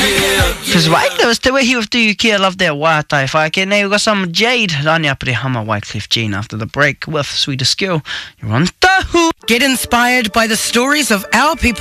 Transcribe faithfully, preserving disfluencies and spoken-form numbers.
Because Wycliffe was the way he would do you care love their wātai whake. Now we've got some Jade Rani Apri Hama Wycliffe Jean after the break with Sweetest Girl. You're on Tahu. Get inspired by the stories of our people.